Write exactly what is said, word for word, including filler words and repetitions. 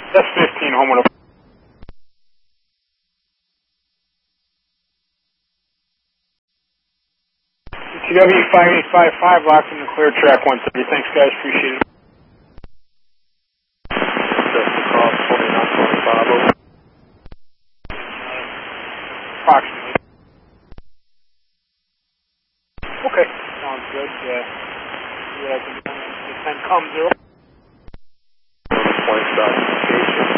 That's fifteen, home with a... T W five eight five five, locked in the clear track one thirty. Thanks, guys. Appreciate it. Just the call, twenty-nine twenty-five, over. Approximately. Okay, sounds good. Uh, see what I can do. ten com zero. Point stop.